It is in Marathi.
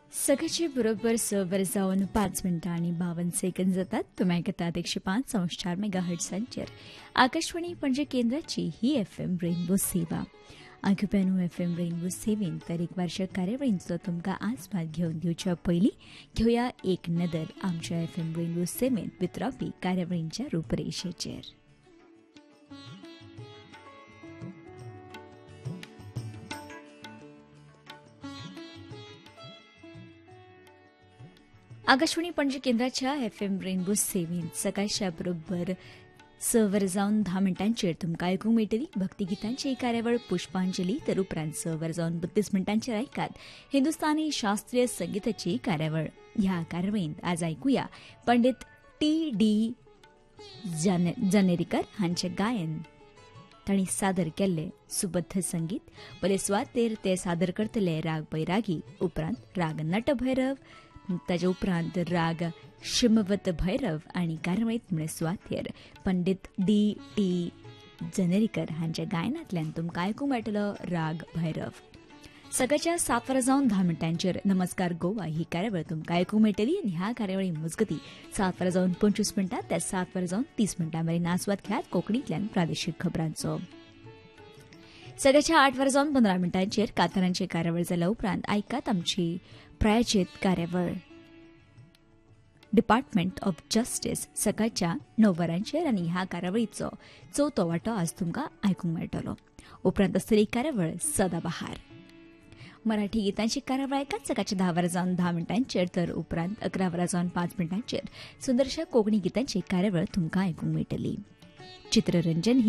सकाळचे बरोबर 6 वर जाऊन 5 मिनिटं आणि 52 सेकंद जातात. तुम्ही ऐकतात 105.4 मेगाहर्ट्झांचेर आकाशवाणी पणजे केंद्राची ही एफएम रेनबो सेवा. आगुप्यानू एफएम रेनबो सेवेन तर एक वार्षिक कार्यावळींचो तुमकां आस्वाद घेवन दिवच्या पयलीं घेवया एक नदर आमच्या FM rainbow seven वितरावपी कार्यावळींच्या रूपरेषेचेर. Akashvani Panaji केंद्राच्या एफएम रेनबो सेवेन सकाळच्या बरोबर 6 वर जावन 10 मिनटांचेर तुमकां आयकूंक मेळटली भक्तिगितांची कार्यावळ पुष्पांजली. तर उपरांत 6 वर जावन 32 मिनटांचेर आयकात हिंदुस्थानी शास्त्रीय संगीताची कार्यावळ. ह्या कार्यावळींत आज आयकुया पंडित टी.डी. जानेरीकर हांचें गायन. तांणी सादर केल्लें सुबद्ध संगीत. पयले सुवातेर ते सादर करतले राग बैरागी, उपरांत राग नटभैरव, ताजे उपरांत राग शिमवत भैरव आनी कार्यावळींत म्हळ्यार सुवातेर पंडित डी.टी. जनेरीकर हांच्या गायनांतल्यान तुमकां आयकूंक मेळटलो राग भैरव. सकाळच्या 7 वर जावन 10 मिनटांचेर नमस्कार गोवा ही कार्यावळ तुमकां आयकूंक मेळटली आनी ह्या कार्यावळी मजगती 7 वर जावन 25 मिनटां ते 7 वर जावन 30 मिनटां मेरेन आस्वाद घेयात कोंकणींतल्यान प्रादेशीक खबरांचो. सकाळच्या 8 वर जावन 15 मिनटांचेर कांतारांची कार्यावळ जाल्या उपरांत आयकात आमची प्रायोजीत कार्यावळ डिपार्टमेंट ऑफ जस्टीस सकाळच्या 9 वरांचेर आनी ह्या कार्यावळीचो चवथो वांटो आज तुमकां आयकूंक मेळटलो. उपरांत आसतली कार्यावळ सदाबहार. मराठी गितांची कार्यावळ आयकात सकाळच्या 10 वर जावन 10 मिनटांचेर. तर उपरांत 11 वर जावन 5 मिनटांचेर सुंदरशा कोंकणी गितांची कार्यावळ तुमकां आयकूंक मेळटली. चित्ररंजन